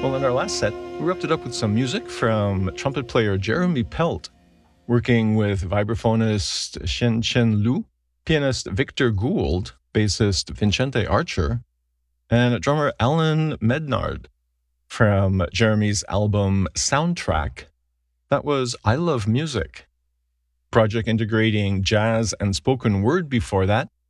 Well, in our last set, we wrapped it up with some music from trumpet player Jeremy Pelt, working with vibraphonist Shen Chen Lu, pianist Victor Gould, bassist Vincente Archer, and drummer Alan Mednard from Jeremy's album Soundtrack. That was I Love Music. Project integrating jazz and spoken word before that